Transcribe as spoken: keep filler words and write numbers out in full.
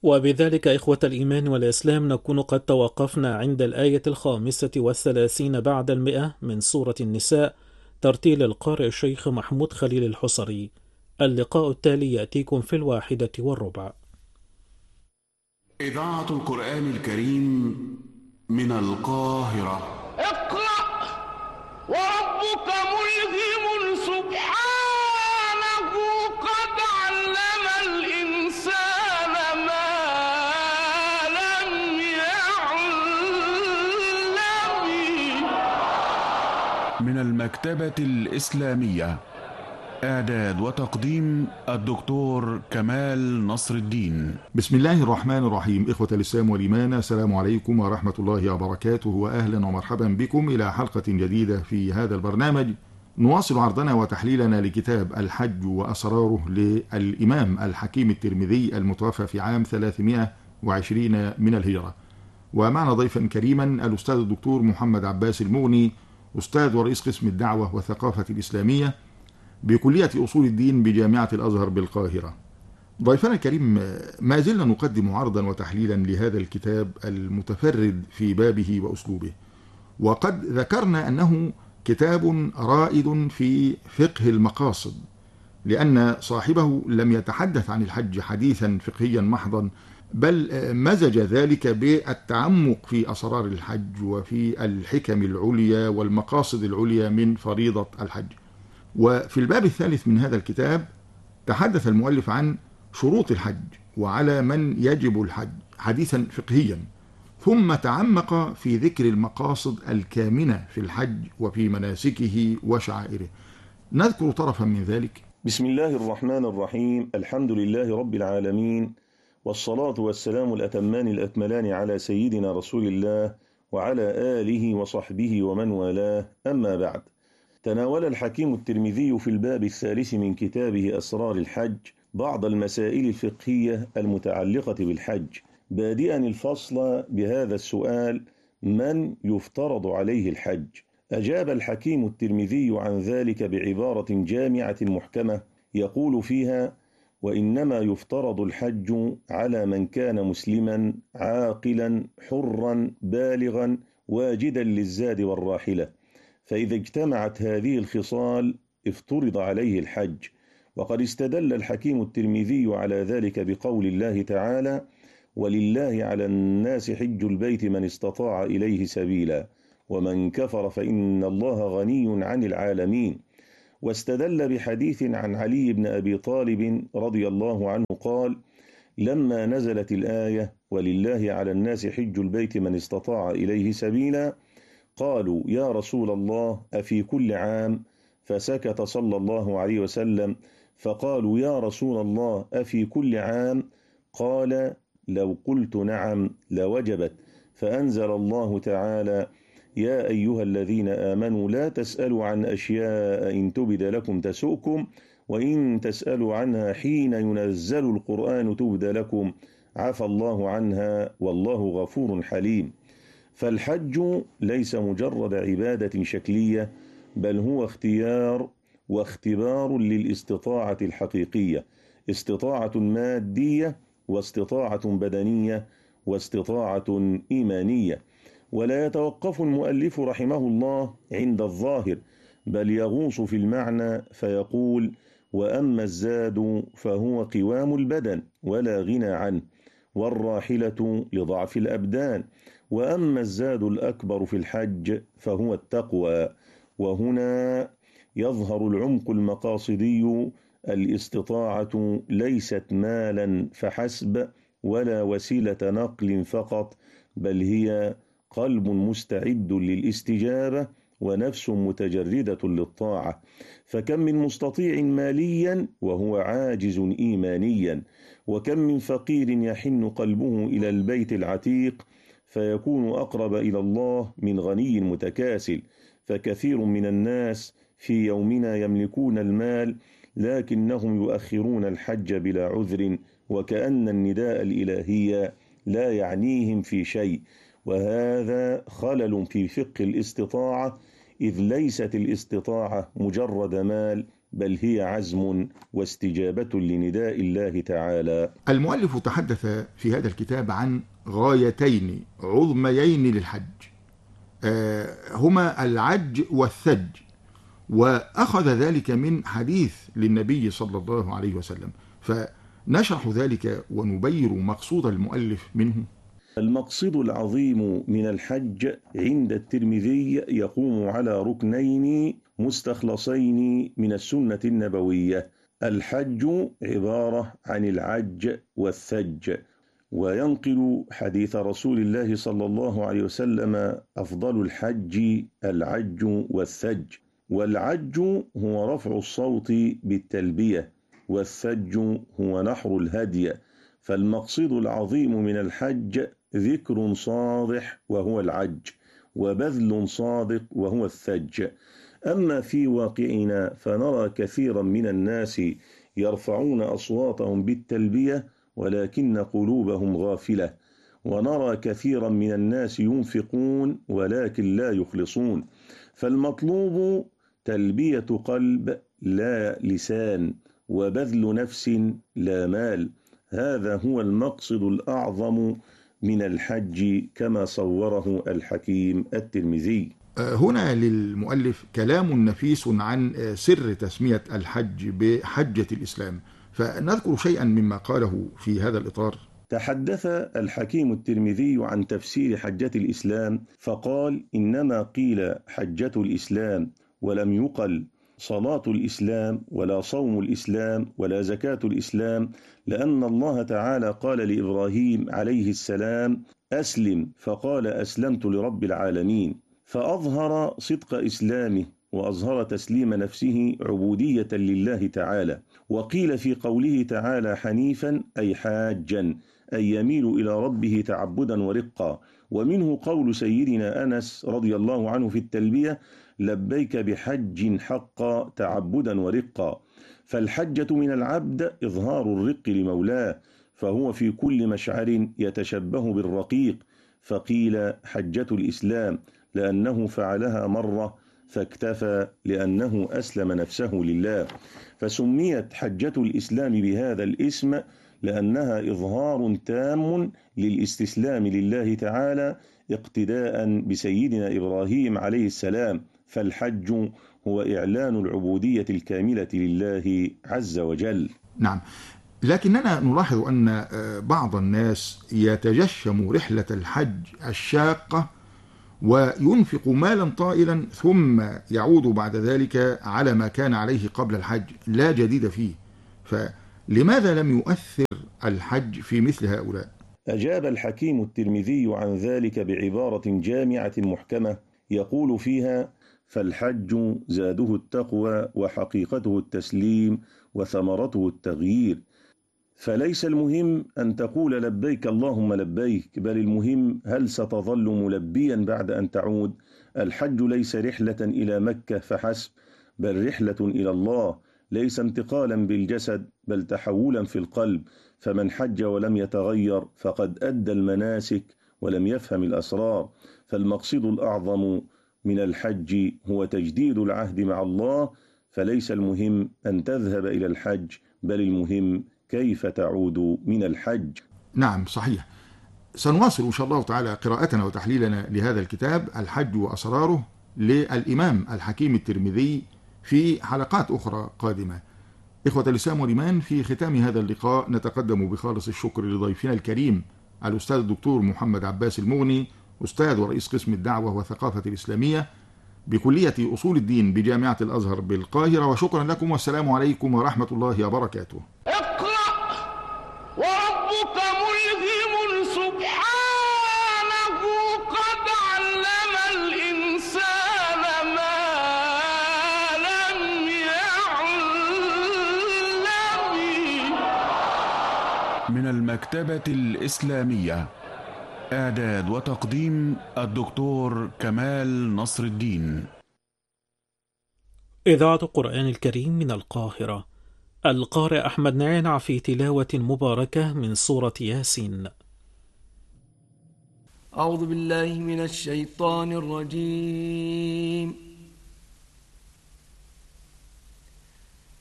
وبذلك إخوة الإيمان والإسلام نكون قد توقفنا عند الآية الخامسة والثلاثين بعد المئة من سورة النساء، ترتيل القارئ الشيخ محمود خليل الحصري. اللقاء التالي يأتيكم في الواحدة والربع. إذاعة القرآن الكريم من القاهرة. اقرأ وربك ملهم سبحانه قد علم الإنسان ما لم يعلم. من المكتبة الإسلامية، إعداد وتقديم الدكتور كمال نصر الدين. بسم الله الرحمن الرحيم. إخوة الإسلام والإيمان، السلام عليكم ورحمة الله وبركاته، وأهلا ومرحبا بكم إلى حلقة جديدة في هذا البرنامج. نواصل عرضنا وتحليلنا لكتاب الحج وأسراره للإمام الحكيم الترمذي المتوفى في عام ثلاثمائة وعشرين من الهجرة. ومعنا ضيفا كريما الأستاذ الدكتور محمد عباس المغني، أستاذ ورئيس قسم الدعوة والثقافة الإسلامية بكلية أصول الدين بجامعة الأزهر بالقاهرة. ضيفنا الكريم، ما زلنا نقدم عرضا وتحليلا لهذا الكتاب المتفرد في بابه وأسلوبه، وقد ذكرنا أنه كتاب رائد في فقه المقاصد، لأن صاحبه لم يتحدث عن الحج حديثا فقهيا محضا، بل مزج ذلك بالتعمق في أسرار الحج وفي الحكم العليا والمقاصد العليا من فريضة الحج. وفي الباب الثالث من هذا الكتاب تحدث المؤلف عن شروط الحج وعلى من يجب الحج حديثا فقهيا، ثم تعمق في ذكر المقاصد الكامنة في الحج وفي مناسكه وشعائره. نذكر طرفا من ذلك. بسم الله الرحمن الرحيم. الحمد لله رب العالمين، والصلاة والسلام الأتمان الأكملان على سيدنا رسول الله وعلى آله وصحبه ومن والاه، أما بعد. تناول الحكيم الترمذي في الباب الثالث من كتابه أسرار الحج بعض المسائل الفقهية المتعلقة بالحج، بادئا الفصل بهذا السؤال: من يفترض عليه الحج؟ أجاب الحكيم الترمذي عن ذلك بعبارة جامعة محكمة يقول فيها: وإنما يفترض الحج على من كان مسلما عاقلا حرا بالغا واجدا للزاد والراحلة، فإذا اجتمعت هذه الخصال افترض عليه الحج. وقد استدل الحكيم الترمذي على ذلك بقول الله تعالى: ولله على الناس حج البيت من استطاع إليه سبيلا ومن كفر فإن الله غني عن العالمين. واستدل بحديث عن علي بن أبي طالب رضي الله عنه قال: لما نزلت الآية ولله على الناس حج البيت من استطاع إليه سبيلا قالوا: يا رسول الله أفي كل عام؟ فسكت صلى الله عليه وسلم، فقالوا: يا رسول الله أفي كل عام؟ قال: لو قلت نعم لوجبت. فأنزل الله تعالى: يا أيها الذين آمنوا لا تسألوا عن أشياء إن تبد لكم تسؤكم وإن تسألوا عنها حين ينزل القرآن تبد لكم عفى الله عنها والله غفور حليم. فالحج ليس مجرد عبادة شكلية، بل هو اختيار واختبار للاستطاعة الحقيقية، استطاعة مادية واستطاعة بدنية واستطاعة إيمانية. ولا يتوقف المؤلف رحمه الله عند الظاهر، بل يغوص في المعنى فيقول: وأما الزاد فهو قوام البدن ولا غنى عنه، والراحلة لضعف الأبدان، وأما الزاد الأكبر في الحج فهو التقوى. وهنا يظهر العمق المقاصدي. الاستطاعة ليست مالا فحسب ولا وسيلة نقل فقط، بل هي قلب مستعد للاستجابة ونفس متجردة للطاعة. فكم من مستطيع ماليا وهو عاجز إيمانيا، وكم من فقير يحن قلبه إلى البيت العتيق فيكون أقرب إلى الله من غني متكاسل. فكثير من الناس في يومنا يملكون المال لكنهم يؤخرون الحج بلا عذر، وكأن النداء الإلهي لا يعنيهم في شيء. وهذا خلل في فقه الاستطاعة، إذ ليست الاستطاعة مجرد مال، بل هي عزم واستجابة لنداء الله تعالى. المؤلف تحدث في هذا الكتاب عن غايتين عظميين للحج، هما العج والثج، وأخذ ذلك من حديث للنبي صلى الله عليه وسلم، فنشرح ذلك ونبين مقصود المؤلف منه. المقصد العظيم من الحج عند الترمذي يقوم على ركنين مستخلصين من السنة النبوية. الحج عبارة عن العج والثج، وينقل حديث رسول الله صلى الله عليه وسلم: أفضل الحج العج والثج. والعج هو رفع الصوت بالتلبية، والثج هو نحر الهدي. فالمقصد العظيم من الحج ذكر صادح وهو العج، وبذل صادق وهو الثج. أما في واقعنا فنرى كثيرا من الناس يرفعون أصواتهم بالتلبية ولكن قلوبهم غافلة، ونرى كثيرا من الناس ينفقون ولكن لا يخلصون. فالمطلوب تلبية قلب لا لسان، وبذل نفس لا مال. هذا هو المقصد الأعظم من الحج كما صوره الحكيم الترمذي. هنا للمؤلف كلام نفيس عن سر تسمية الحج بحجة الإسلام، فنذكر شيئا مما قاله في هذا الإطار. تحدث الحكيم الترمذي عن تفسير حجة الإسلام فقال: إنما قيل حجة الإسلام ولم يقل صلاة الإسلام ولا صوم الإسلام ولا زكاة الإسلام، لأن الله تعالى قال لإبراهيم عليه السلام: أسلم، فقال: أسلمت لرب العالمين، فأظهر صدق إسلامه وأظهر تسليم نفسه عبودية لله تعالى. وقيل في قوله تعالى حنيفا أي حاجا، أي يميل إلى ربه تعبدا ورقا. ومنه قول سيدنا أنس رضي الله عنه في التلبية: لبيك بحج حقا تعبدا ورقا. فالحجة من العبد إظهار الرق لمولاه، فهو في كل مشعر يتشبه بالرقيق، فقيل حجة الإسلام لأنه فعلها مرة فاكتفى لأنه أسلم نفسه لله. فسميت حجة الإسلام بهذا الاسم لأنها إظهار تام للاستسلام لله تعالى اقتداء بسيدنا إبراهيم عليه السلام. فالحج هو إعلان العبودية الكاملة لله عز وجل. نعم، لكننا نلاحظ أن بعض الناس يتجشم رحلة الحج الشاقة وينفق مالا طائلا ثم يعود بعد ذلك على ما كان عليه قبل الحج لا جديد فيه، فلماذا لم يؤثر الحج في مثل هؤلاء؟ أجاب الحكيم الترمذي عن ذلك بعبارة جامعة محكمة يقول فيها: فالحج زاده التقوى وحقيقته التسليم وثمرته التغيير. فليس المهم أن تقول لبيك اللهم لبيك، بل المهم هل ستظل ملبيا بعد أن تعود. الحج ليس رحلة إلى مكة فحسب، بل رحلة إلى الله، ليس انتقالا بالجسد بل تحولا في القلب. فمن حج ولم يتغير فقد أدى المناسك ولم يفهم الأسرار. فالمقصد الأعظم من الحج هو تجديد العهد مع الله، فليس المهم أن تذهب إلى الحج، بل المهم كيف تعود من الحج. نعم صحيح. سنواصل إن شاء الله تعالى قراءتنا وتحليلنا لهذا الكتاب الحج وأسراره للإمام الحكيم الترمذي في حلقات أخرى قادمة. إخوة الإسلام والإيمان، في ختام هذا اللقاء نتقدم بخالص الشكر لضيفنا الكريم الأستاذ الدكتور محمد عباس المغني، أستاذ ورئيس قسم الدعوة والثقافة الإسلامية بكلية أصول الدين بجامعة الأزهر بالقاهرة، وشكرا لكم والسلام عليكم ورحمة الله وبركاته. اقرأ وربك ملهم سبحانه قد علم الإنسان ما لم يعلم. من المكتبة الإسلامية، إعداد وتقديم الدكتور كمال نصر الدين. إذاعة القرآن الكريم من القاهرة. القارئ أحمد نعنع في تلاوة مباركة من سورة ياسين. أعوذ بالله من الشيطان الرجيم.